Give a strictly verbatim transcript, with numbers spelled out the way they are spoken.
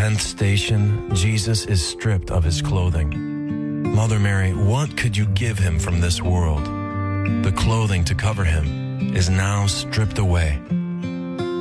tenth station, Jesus is stripped of his clothing. Mother Mary, what could you give him from this world? The clothing to cover him is now stripped away.